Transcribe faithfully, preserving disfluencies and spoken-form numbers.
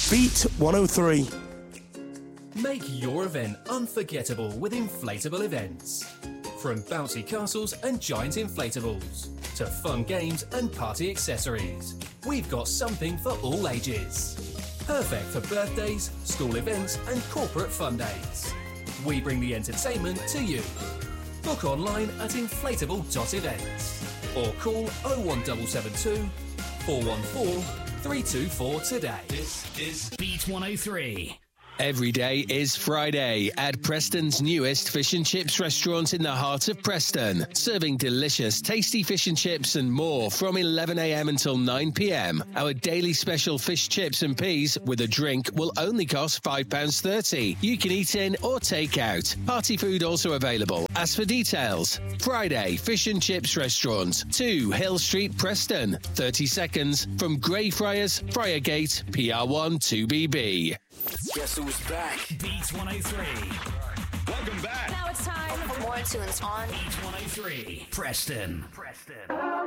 Beat one oh three. Make your event unforgettable with inflatable events. From bouncy castles and giant inflatables to fun games and party accessories, we've got something for all ages. Perfect for birthdays, school events and corporate fun days. We bring the entertainment to you. Book online at inflatable dot events or call oh one seven seven two, four one four, three two four today. This is Beat one oh three. Every day is Friday at Preston's newest fish and chips restaurant in the heart of Preston, serving delicious, tasty fish and chips and more from eleven a.m. until nine p.m. Our daily special fish chips and peas with a drink will only cost five pounds thirty. You can eat in or take out. Party food also available. Ask for details. Friday Fish and Chips Restaurant, two Hill Street, Preston. thirty seconds from Greyfriars, Friargate, P R one two B B. Guess who's back? Beat one oh three. Welcome back. Now it's time for more tunes on Beat one oh three. Preston. Preston.